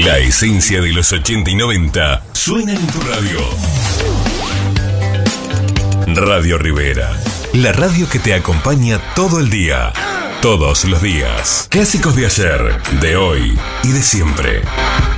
La esencia de los 80 y 90 suena en tu radio. Radio Rivera, la radio que te acompaña todo el día, todos los días. Clásicos de ayer, de hoy y de siempre.